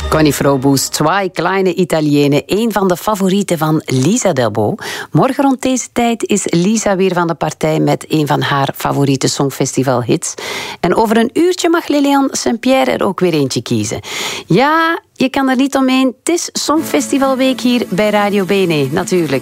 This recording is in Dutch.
Connie Frobus, Zwei kleine Italienen, een van de favorieten van Lisa Delbo. Morgen rond deze tijd is Lisa weer van de partij met een van haar favoriete Songfestival-hits. En over een uurtje mag Lilian Saint-Pierre er ook weer eentje kiezen. Ja, je kan er niet omheen. Het is Songfestivalweek hier bij Radio Bene, natuurlijk.